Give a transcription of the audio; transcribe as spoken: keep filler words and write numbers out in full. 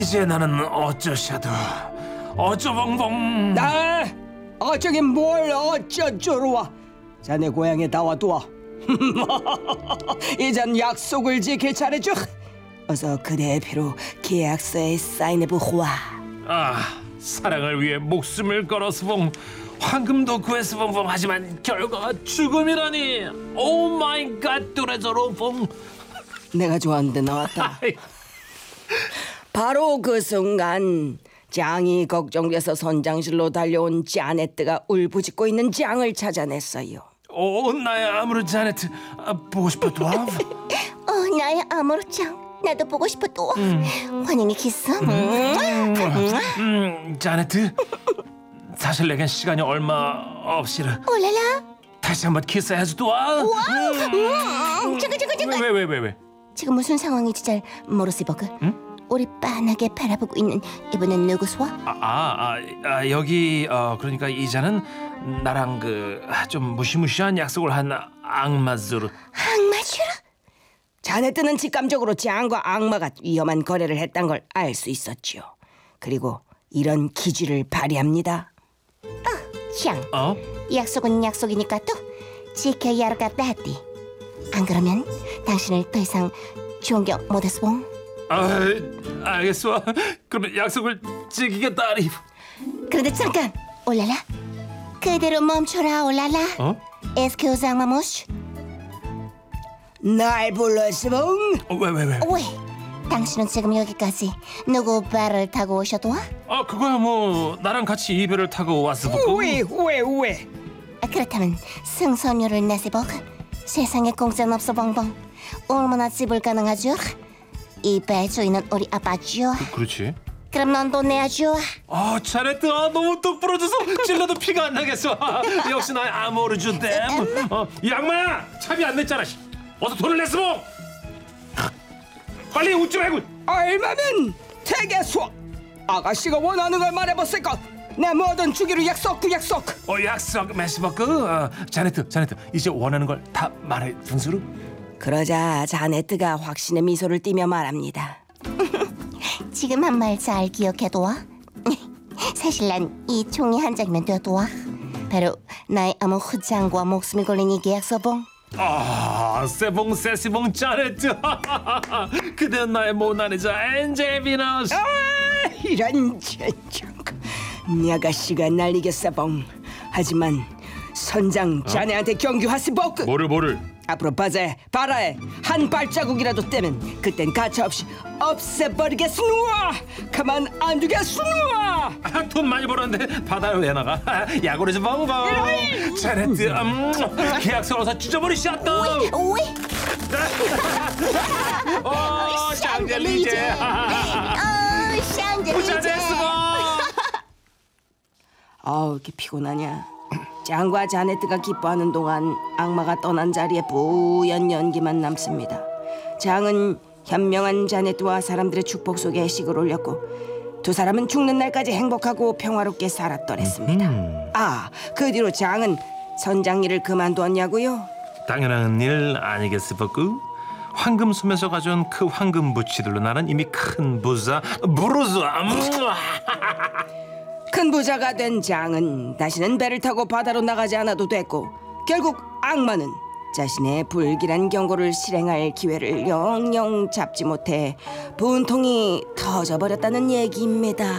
이제 나는 어쩌샤도 어쩌벙벙. 아, 어쩌긴 뭘 어쩌저러와. 자네 고향에 다 와두어. 이젠 약속을 지킬 차례죠. 어서 그대의 피로 계약서에 사인해보호와. 아, 사랑을 위해 목숨을 걸어서 봉, 황금도 구해서 봉봉. 하지만 결과가 죽음이라니. 오 마이 갓, 뚜레저로 봉. 내가 좋아하는데 나왔다. 바로 그 순간 장이 걱정돼서 선장실로 달려온 자네트가 울부짖고 있는 장을 찾아냈어요. 오, 나의 아무렇지 자네트, 아, 보고 싶었다. 어, 나의 아모르짱 나도 보고 싶어 또. 음. 환영의 키스. 음. 음, 자네트, 사실 내겐 시간이 얼마 없시라. 올라라. 다시 한번 키스해줘 또. 와. 음. 잠깐 잠깐 잠깐. 왜 왜 왜 왜? 지금 무슨 상황인지 잘 모르시 버그. 응? 우리 빤하게 바라보고 있는 이분은 누구소와? 아, 아, 아, 아 여기 어 그러니까 이자는 나랑 그 좀 무시무시한 약속을 한 악마즈로. 악마주로? 자네트는 직감적으로 장과 악마가 위험한 거래를 했단 걸 알 수 있었지요. 그리고 이런 기준을 발휘합니다. 짱. 어? 약속은 약속이니까 또 지켜야 할 것 같다디. 안 그러면 당신을 더 이상 존경 못했어 봉. 아, 알겠어. 그러면 약속을 지키겠다니. 그런데 잠깐 올라라. 그대로 멈춰라 올라라. 어? 에스큐즈 악마모슈. 날 불렀어. 어, 왜 왜 왜? 왜? 당신은 지금 여기까지 누구 배를 타고 오셔도 와? 아, 그거야 뭐 나랑 같이 이 배를 타고 왔어 보고. 왜 왜 왜? 아, 그렇다면 승선료를 내세복. 세상에 공짜는 없어 벙벙. 얼마나 지불 가능하죠? 이 배 주인은 우리 아빠죠. 그렇지. 그럼 넌 돈 내야죠. 아, 잘했다. 아, 너무 똑 부러져서 찔러도 피가 안 나겠어. 아, 역시 나의 아모르주 댐. 어, 양마야, 차비 안 냈잖아. 씨. 어서 돈을 내서. 빨리 웃지 말고. 얼마면 되겠소? 아가씨가 원하는 걸 말해봤을까? 내 뭐든 주기로 약속 그 약속. 어, 약속 메시버크. 어, 자네트, 자네트. 이제 원하는 걸 다 말해 분수로. 그러자 자네트가 확신의 미소를 띠며 말합니다. 지금 한 말 잘 기억해둬. 사실 난 이 종이 한 장이면 돼둬. 바로 나의 아무 후장과 목숨이 걸린 이 계약서봉. 아, 세봉 세시봉 자네트. 그대는 나의 모나리자 엔젤 비너스. 아, 이런 젠장. 네 아가씨가 날리겠어 봉. 하지만 선장 자네한테 경규하시 버크. 뭐를 뭐를? 앞으로 바자에 바라에 한 발자국이라도 떼면 그땐 가차없이 없애버리겠으누아. 가만 안 두겠으누아. 아, 돈 많이 벌었는데 바다에 왜 나가? 야구르지 벙벙. 자네트, 음, 계약서로서 찢어버리셨다. 오이. 어, 샹젤리제. 어, 샹젤리제. 부자 됐어. 아우, 이렇게 피곤하냐. 장과 자네트가 기뻐하는 동안 악마가 떠난 자리에 뿌연 연기만 남습니다. 장은 현명한 자네트와 사람들의 축복 속에 애식을 올렸고 두 사람은 죽는 날까지 행복하고 평화롭게 살았더랬습니다. 아, 그 뒤로 장은 선장 일을 그만두었냐고요? 당연한 일 아니겠습니까? 황금 섬에서 가져온 그 황금 부치들로 나는 이미 큰 부자 부르주아. 큰 부자가 된 장은 다시는 배를 타고 바다로 나가지 않아도 됐고 결국 악마는 자신의 불길한 경고를 실행할 기회를 영영 잡지 못해 분통이 터져버렸다는 얘기입니다.